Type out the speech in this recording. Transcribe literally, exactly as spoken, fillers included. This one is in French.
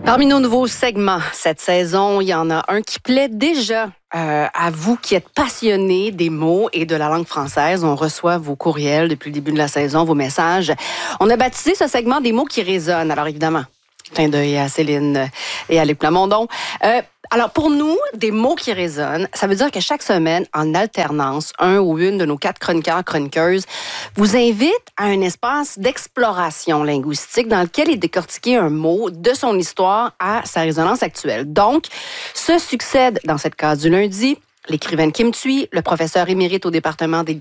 Parmi nos nouveaux segments cette saison, il y en a un qui plaît déjà euh, à vous qui êtes passionnés des mots et de la langue française. On reçoit vos courriels depuis le début de la saison, vos messages. On a baptisé ce segment des mots qui résonnent. Alors évidemment, clin d'œil à Céline et à Luc Plamondon. Euh, alors pour nous, des mots qui résonnent, ça veut dire que chaque semaine, en alternance, un ou une de nos quatre chroniqueurs, chroniqueuses, vous invite à un espace d'exploration linguistique dans lequel est décortiqué un mot de son histoire à sa résonance actuelle. Donc, se succèdent dans cette case du lundi l'écrivaine Kim Thuy, le professeur émérite au département des